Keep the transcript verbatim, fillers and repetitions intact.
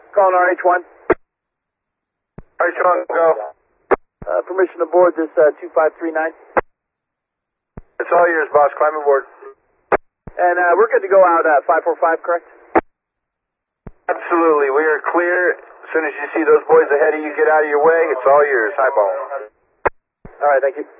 Calling R H one. R H one, go. Uh, permission to board this uh, two five three nine. It's all yours, boss. Climb aboard. And uh, we're good to go out uh, five four five, correct? Absolutely. We are clear. As soon as you see those boys ahead of you get out of your way, it's all yours. Highball. All right, thank you.